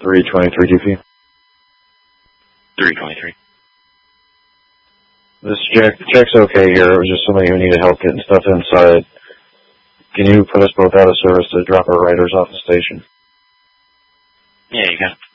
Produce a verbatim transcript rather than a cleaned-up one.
three twenty-three D P. three twenty-three. This check, check's okay here. It was just somebody who needed help getting stuff inside. Can you put us both out of service to drop our riders off the station? Yeah, you got it.